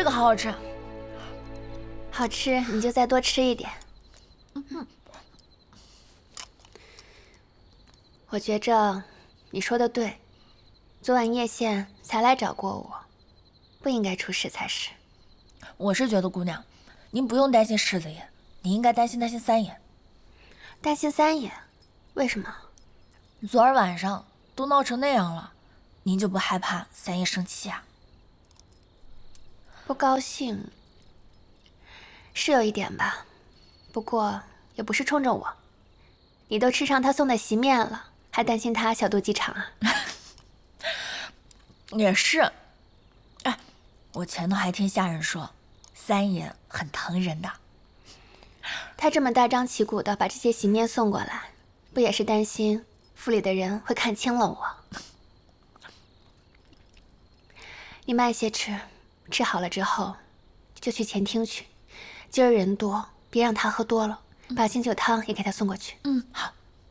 这个好好吃。 好吃你就再多吃一点。我觉着你说的对，昨晚叶县才来找过我，不应该出事才是。 我是觉得姑娘，您不用担心世子爷，你应该担心三爷。 担心三爷？为什么？ 昨儿晚上都闹成那样了，您就不害怕三爷生气啊？ 不高兴是有一点吧，不过也不是冲着我。你都吃上他送的席面了，还担心他小肚鸡肠啊？ 也是。哎，我前头还听下人说，三爷很疼人的。 他这么大张旗鼓的把这些席面送过来，不也是担心府里的人会看清了我？你慢些吃，吃好了之后就去前厅去。今儿人多，别让他喝多了，把醒酒汤也给他送过去。 好。